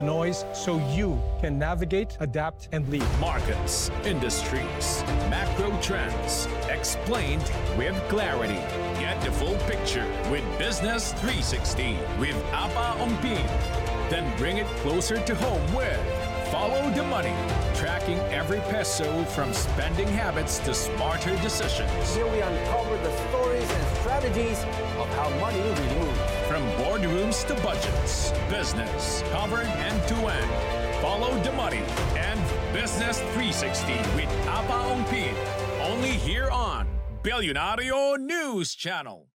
noise so you can navigate, adapt, and lead. Markets, industries, macro trends, explained with clarity. Get the full picture with Business 360 with Apa Ongpin. Then bring it closer to home with Follow the Money, tracking every peso from spending habits to smarter decisions. Here we uncover the stories and strategies of how money really moves. From boardrooms to budgets, business covered end to end. Follow the Money and Business 360 with Apa Ongpin. Only here on Billionario News Channel.